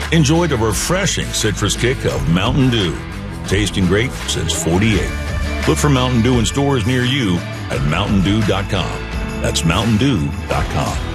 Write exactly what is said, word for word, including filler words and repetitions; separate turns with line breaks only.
Enjoy the refreshing citrus kick of Mountain Dew. Tasting great since forty-eight. Look for Mountain Dew in stores near you at mountain dew dot com. That's mountain dew dot com.